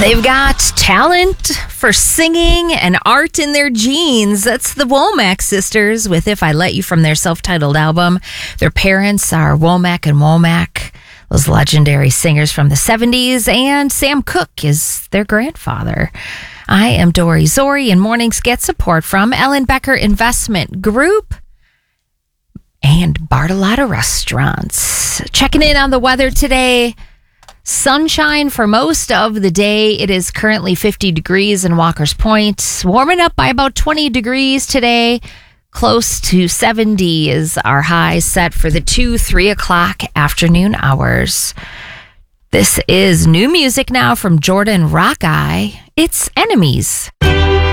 They've got talent for singing and art in their genes. That's the Womack sisters with If I Let You from their self-titled album. Their parents are Womack and Womack, those legendary singers from the 70s, and Sam Cooke is their grandfather. I am Dory Zori, and mornings get support from Ellen Becker Investment Group and Bartolotta Restaurants. Checking in on the weather today. Sunshine for most of the day. It is currently 50 degrees in Walker's Point. Warming up by about 20 degrees today. Close to 70 is our high set for the 3 o'clock afternoon hours. This is new music now from Jordan Rockeye. It's Enemies.